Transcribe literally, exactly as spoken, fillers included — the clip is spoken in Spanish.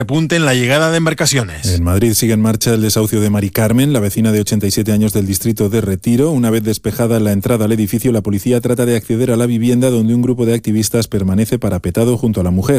repunte en la llegada de embarcaciones. En Madrid sigue en marcha el desahucio de Mari Carmen, la vecina de ochenta y siete años del distrito de Retiro. Una vez despejada la entrada al edificio, la policía trata de acceder a la vivienda donde un grupo de activistas permanece parapetado junto a la mujer.